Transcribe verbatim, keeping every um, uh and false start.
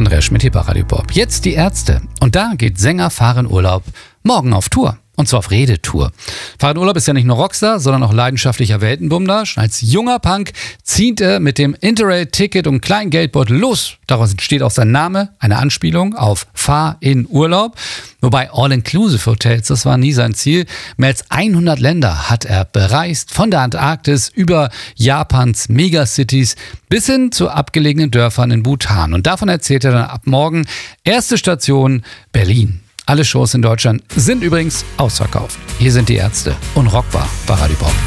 Andreas Schmidt hier bei Radio Bob. Jetzt die Ärzte. Und da geht Sänger Farin Urlaub morgen auf Tour. Und zwar auf Redetour. Farin Urlaub ist ja nicht nur Rockstar, sondern auch leidenschaftlicher Weltenbummler. Schon als junger Punk zieht er mit dem Interrail-Ticket und kleinen Geldbeutel los. Daraus entsteht auch sein Name, eine Anspielung auf Fahr in Urlaub. Wobei All-Inclusive-Hotels, das war nie sein Ziel. Mehr als hundert Länder hat er bereist, von der Antarktis über Japans Megacities bis hin zu abgelegenen Dörfern in Bhutan. Und davon erzählt er dann ab morgen. Erste Station Berlin. Alle Shows in Deutschland sind übrigens ausverkauft. Hier sind die Ärzte und Rockbar bei Radio Bob.